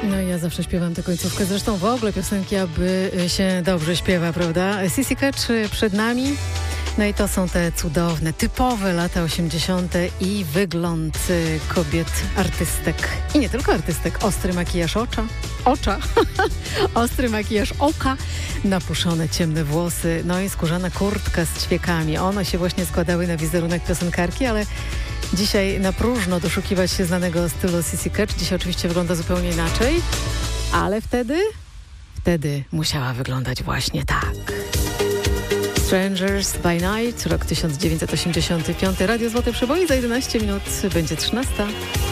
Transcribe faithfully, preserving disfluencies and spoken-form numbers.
No i ja zawsze śpiewam tę końcówkę, zresztą w ogóle piosenki, aby się dobrze śpiewa, prawda? Sissy Catch przed nami. No i to są te cudowne, typowe lata osiemdziesiąte i wygląd kobiet, artystek. I nie tylko artystek. Ostry makijaż ocza. Ocza. Ostry makijaż oka. Napuszone ciemne włosy. No i skórzana kurtka z ćwiekami. One się właśnie składały na wizerunek piosenkarki, ale dzisiaj na próżno doszukiwać się znanego stylu Sissy Catch. Dzisiaj oczywiście wygląda zupełnie inaczej. Ale wtedy, wtedy musiała wyglądać właśnie tak. Strangers by Night, rok tysiąc dziewięćset osiemdziesiąty piąty. Radio Złote Przeboje za jedenaście minut będzie trzynasta.